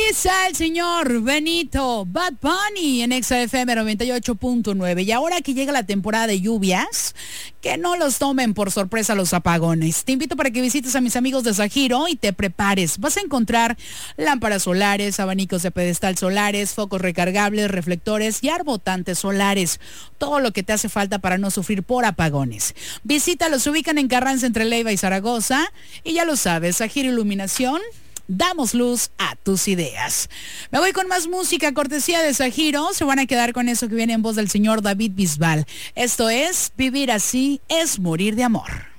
está el señor Benito Bad Bunny en Exa FM 98.9. Y ahora que llega la temporada de lluvias, que no los tomen por sorpresa los apagones. Te invito para que visites a mis amigos de Sajiro y te prepares. Vas a encontrar lámparas solares, abanicos de pedestal solares, focos recargables, reflectores y arbotantes solares. Todo lo que te hace falta para no sufrir por apagones. Visítalos, se ubican en Carranza entre Leiva y Zaragoza. Y ya lo sabes, Sajiro Iluminación. Damos luz a tus ideas. Me voy con más música, cortesía de Sajiro. Se van a quedar con eso que viene en voz del señor David Bisbal. Esto es Vivir así es morir de amor.